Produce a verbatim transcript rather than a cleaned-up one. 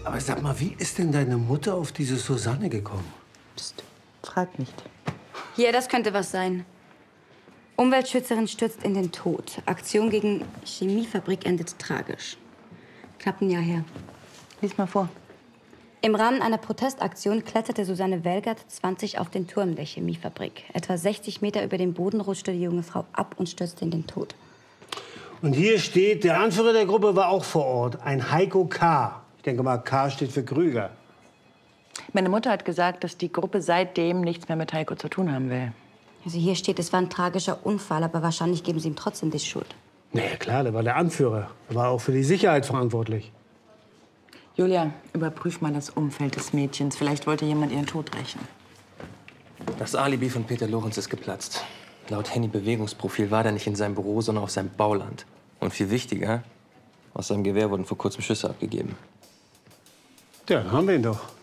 Aber sag mal, wie ist denn deine Mutter auf diese Susanne gekommen? Psst, frag nicht. Hier, das könnte was sein. Umweltschützerin stürzt in den Tod. Aktion gegen Chemiefabrik endet tragisch. Knapp ein Jahr her. Lies mal vor. Im Rahmen einer Protestaktion kletterte Susanne Welgert, zwanzig, auf den Turm der Chemiefabrik. Etwa sechzig Meter über dem Boden rutschte die junge Frau ab und stürzte in den Tod. Und hier steht, der Anführer der Gruppe war auch vor Ort, ein Heiko K. Ich denke mal, K steht für Krüger. Meine Mutter hat gesagt, dass die Gruppe seitdem nichts mehr mit Heiko zu tun haben will. Also hier steht, es war ein tragischer Unfall, aber wahrscheinlich geben sie ihm trotzdem die Schuld. Na ja, klar, der war der Anführer. Er war auch für die Sicherheit verantwortlich. Julia, überprüf mal das Umfeld des Mädchens. Vielleicht wollte jemand ihren Tod rächen. Das Alibi von Peter Lorenz ist geplatzt. Laut Handy-Bewegungsprofil war er nicht in seinem Büro, sondern auf seinem Bauland. Und viel wichtiger, aus seinem Gewehr wurden vor kurzem Schüsse abgegeben. Ja, dann haben wir ihn doch.